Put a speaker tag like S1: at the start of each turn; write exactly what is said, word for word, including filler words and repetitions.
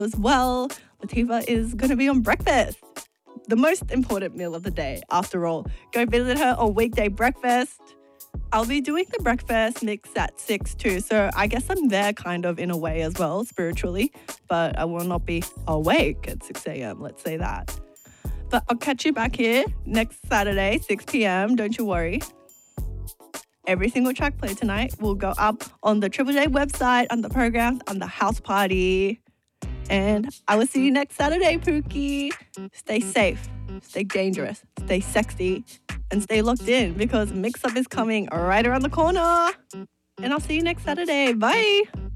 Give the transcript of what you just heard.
S1: as well. Latifah is going to be on breakfast, the most important meal of the day. After all, go visit her on weekday breakfast. I'll be doing the breakfast mix at six too, so I guess I'm there kind of in a way as well, spiritually, but I will not be awake at six a.m., let's say that. But I'll catch you back here next Saturday, six p.m., don't you worry. Every single track play tonight will go up on the Triple J website, on the programs, on the house party. And I will see you next Saturday, Pookie. Stay safe, stay dangerous, stay sexy, and stay locked in because Mix Up is coming right around the corner. And I'll see you next Saturday. Bye.